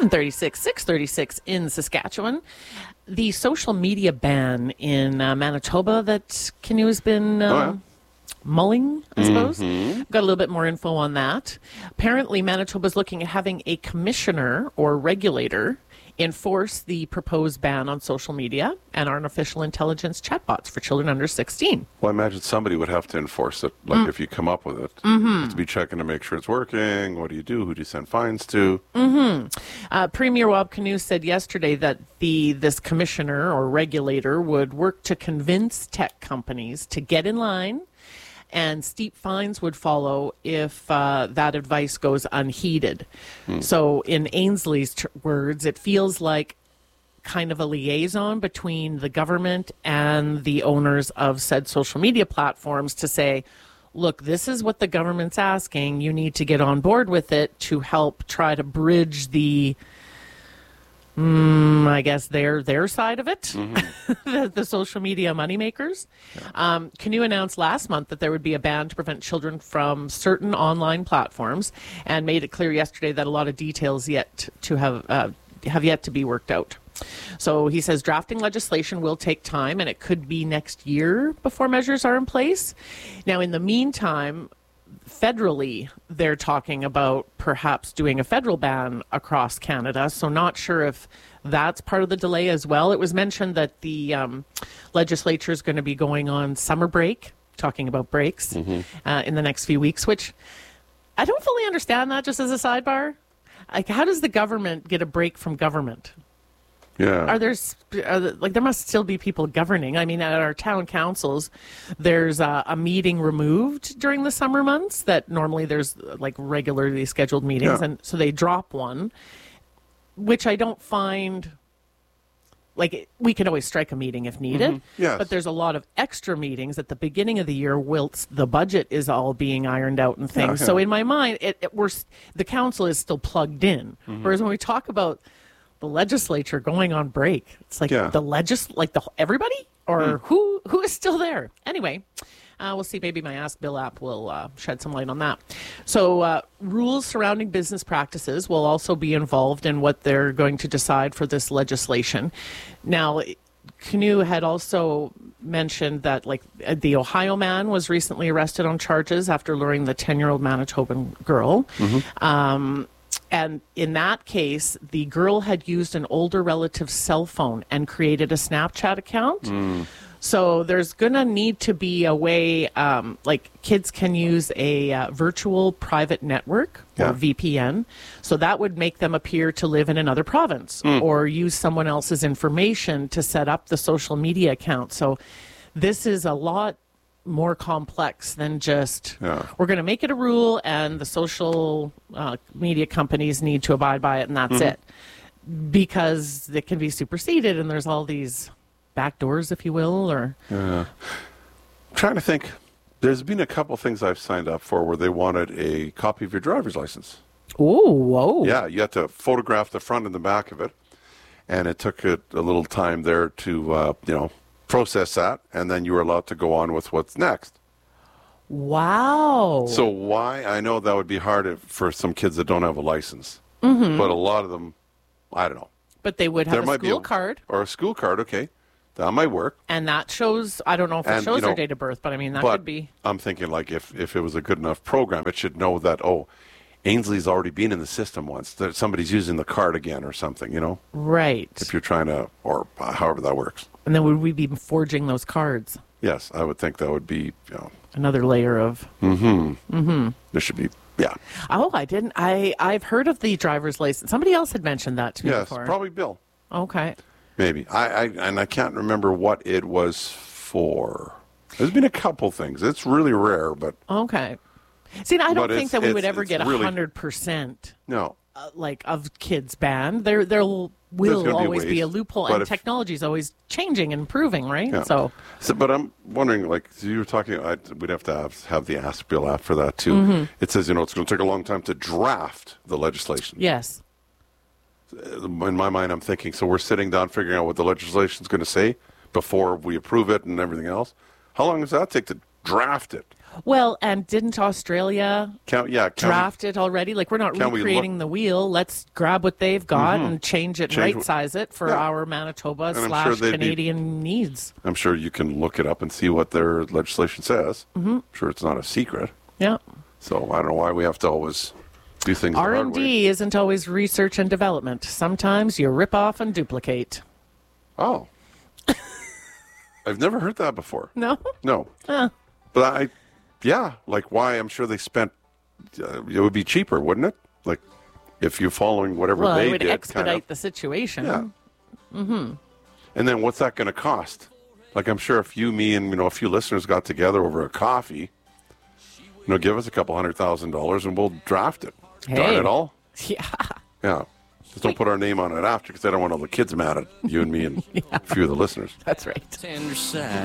7:36, 6:36 in Saskatchewan. The social media ban in Manitoba that Canoe has been mulling, I suppose. Got a little bit more info on that. Apparently, Manitoba is looking at having a commissioner or regulator enforce the proposed ban on social media and artificial intelligence chatbots for children under 16. Well, I imagine somebody would have to enforce it, like if you come up with it. You have to be checking to make sure it's working. What do you do? Who do you send fines to? Premier Rob Canoe said yesterday that this commissioner or regulator would work to convince tech companies to get in line, and steep fines would follow if that advice goes unheeded. So in Ainsley's words, it feels like kind of a liaison between the government and the owners of said social media platforms to say, look, this is what the government's asking. You need to get on board with it to help try to bridge the I guess their side of it, the social media moneymakers. Canoe announced last month that there would be a ban to prevent children from certain online platforms, and made it clear yesterday that a lot of details yet to have yet to be worked out. So he says drafting legislation will take time, and it could be next year before measures are in place. Now, in the meantime, federally, they're talking about perhaps doing a federal ban across Canada. So not sure if that's part of the delay as well. It was mentioned that the legislature is going to be going on summer break, talking about breaks, in the next few weeks, which I don't fully understand that, just as a sidebar. Like, how does the government get a break from government? Yeah. There must still be people governing. I mean, at our town councils, there's a meeting removed during the summer months that normally there's like regularly scheduled meetings. And so they drop one, which I don't find, like, we can always strike a meeting if needed. Yes. But there's a lot of extra meetings at the beginning of the year whilst the budget is all being ironed out and things. So in my mind, the council is still plugged in. Whereas when we talk about the legislature going on break, it's like everybody, or who is still there? Anyway, we'll see. Maybe my Ask Bill app will shed some light on that. So rules surrounding business practices will also be involved in what they're going to decide for this legislation. Now, Canoe had also mentioned that, like, the Ohio man was recently arrested on charges after luring the 10-year-old Manitoban girl. And in that case, the girl had used an older relative's cell phone and created a Snapchat account. So there's going to need to be a way, like, kids can use a virtual private network, or VPN. So that would make them appear to live in another province or use someone else's information to set up the social media account. So this is a lot more complex than just we're going to make it a rule and the social media companies need to abide by it, and that's it, because it can be superseded and there's all these back doors, if you will. Or I'm trying to think. There's been a couple things I've signed up for where they wanted a copy of your driver's license. Oh, whoa. Yeah, you had to photograph the front and the back of it, and it took a little time there to process that, and then you were allowed to go on with what's next. Wow. So why? I know that would be hard for some kids that don't have a license, but a lot of them, I don't know. But they would have a school card. Or a school card, okay. That might work. And that shows, I don't know if it shows their date of birth, but I mean, that could be. I'm thinking, like, if it was a good enough program, it should know that, Ainsley's already been in the system once. That somebody's using the card again or something, Right. If you're trying to, or however that works. And then would we be forging those cards? Yes, I would think that would be, another layer of. There should be, yeah. Oh, I didn't. I've heard of the driver's license. Somebody else had mentioned that to me before. Yes, probably Bill. Okay. Maybe. I can't remember what it was for. There's been a couple things. It's really rare, but. Okay. See, I don't think that we would ever get 100%. No. Of kids banned. There will always be a loophole, and technology is always changing and improving, right? Yeah. So, but I'm wondering, so you were talking, we'd have to have the Ask Bill app for that too. It says, it's going to take a long time to draft the legislation. Yes. In my mind, I'm thinking, so we're sitting down figuring out what the legislation is going to say before we approve it and everything else. How long does that take to draft it? Well, and didn't Australia Can draft it already? Like, we're not Can we recreating the wheel. Let's grab what they've got and change it, Change right-size it for Yeah. our Manitoba I'm slash sure they'd be- Canadian needs. I'm sure you can look it up and see what their legislation says. I'm sure it's not a secret. Yeah. So I don't know why we have to always do things the hard way. R&D isn't always research and development. Sometimes you rip off and duplicate. Oh. I've never heard that before. No? No. But like why? I'm sure they spent, it would be cheaper, wouldn't it? Like if you're following whatever Well, they it would did. expedite the situation. Yeah. And then what's that going to cost? Like I'm sure if you, me, and a few listeners got together over a coffee, give us a couple $100,000 and we'll draft it. Hey. Darn it all. Yeah. Yeah. Just don't put our name on it after because I don't want all the kids mad at you and me and a few of the listeners. That's right. Tender side.